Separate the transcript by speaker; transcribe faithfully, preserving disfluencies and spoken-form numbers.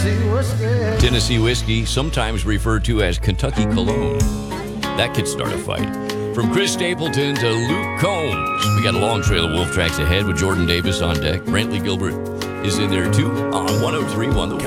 Speaker 1: Tennessee whiskey, sometimes referred to as Kentucky cologne. That could start a fight. From Chris Stapleton to Luke Combs. We got a long trail of Wolf Tracks ahead with Jordan Davis on deck. Brantley Gilbert is in there too on one oh three point one The Wolf.